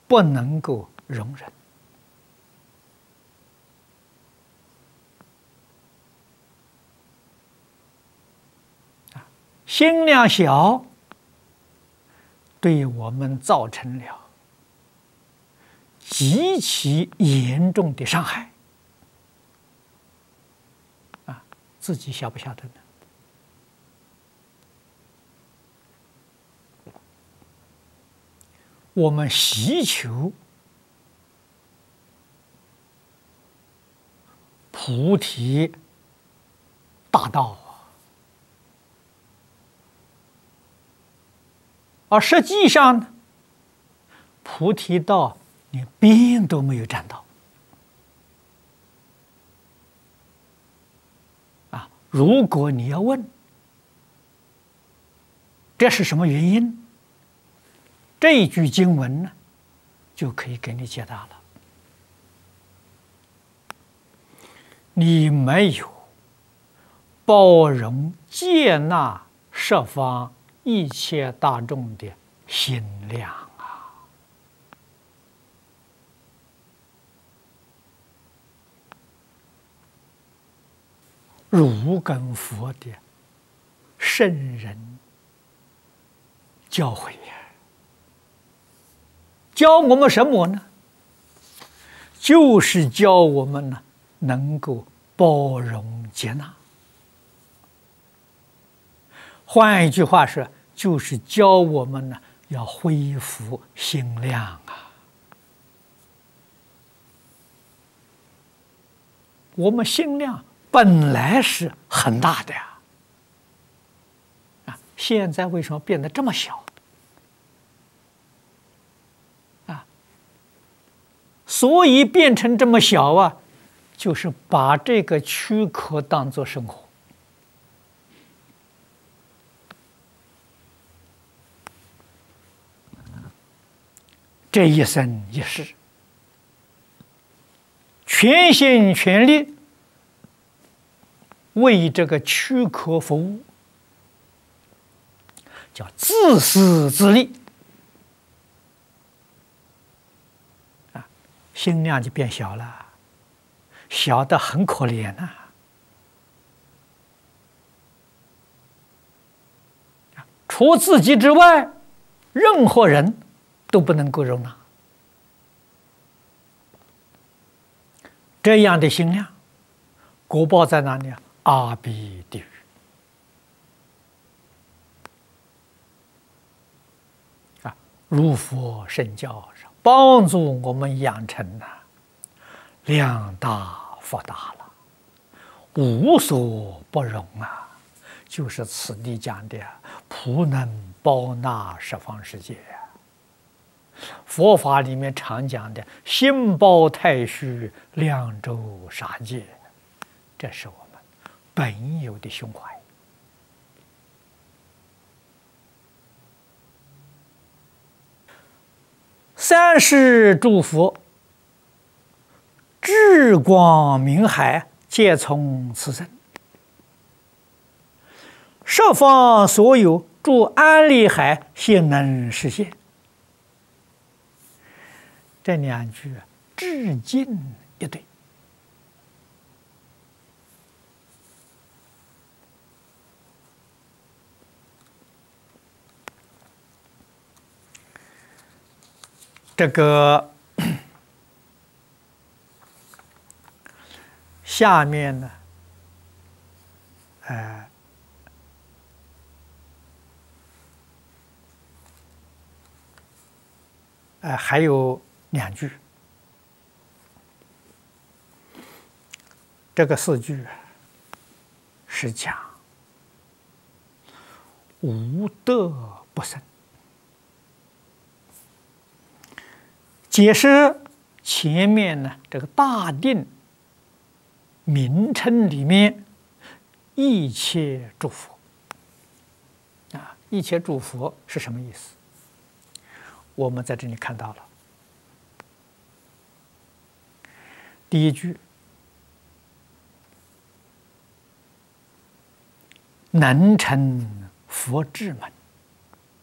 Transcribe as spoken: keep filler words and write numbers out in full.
不能够容忍。心量小，对我们造成了极其严重的伤害。啊，自己晓不晓得呢？我们希求菩提大道啊，而实际上呢，菩提道连边都没有沾到啊！如果你要问这是什么原因，这一句经文呢，就可以给你解答了。你没有包容接纳十方一切大众的心量啊！如跟佛的圣人教诲呀，教我们什么呢？就是教我们呢，能够包容接纳。换一句话说，就是教我们呢，要恢复心量啊。我们心量本来是很大的呀，啊，现在为什么变得这么小？啊，所以变成这么小啊，就是把这个躯壳当作生活。这一生一世，全心全力为这个躯壳服务，叫自私自利啊，心量就变小了，小得很可怜呐、啊！除自己之外，任何人都不能够容纳。这样的心量，果报在哪里啊？阿鼻地狱啊！如佛圣教上帮助我们养成呐、啊，量大福大了，无所不容啊！就是此地讲的普能包纳十方世界。佛法里面常讲的心包太虚，量周杀戒，这是我们本有的胸怀。三世诸佛智光明海，皆从此生。十方所有诸安利海，现能实现。这两句至今一对。这个下面呢，呃，呃，还有两句，这个四句是讲无德不生，解释前面呢这个大定名称里面一切诸佛啊，一切诸佛是什么意思？我们在这里看到了。第一句，能成佛智门，